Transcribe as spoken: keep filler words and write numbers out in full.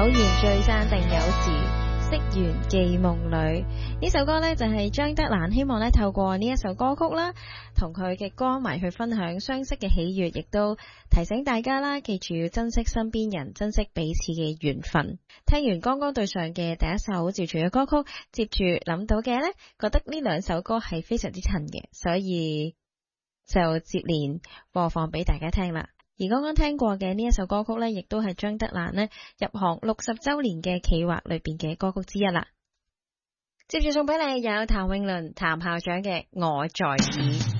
緣聚散定有時，惜緣寄夢裏。呢首歌呢，就係張德蘭希望呢透過呢一首歌曲啦，同佢嘅歌迷去分享相識嘅喜悅，亦都提醒大家啦，記住要珍惜身邊人，珍惜彼此嘅緣分。聽完剛剛對上嘅第一首趙傳嘅歌曲，接住諗到嘅呢，覺得呢兩首歌係非常之襯嘅，所以就接連播放俾大家聽啦。而剛剛聽過嘅呢一首歌曲呢，亦都係張德蘭呢入行六十週年嘅企劃裏邊嘅歌曲之一啦。接住送俾你有譚詠麟譚校長嘅《我在意》。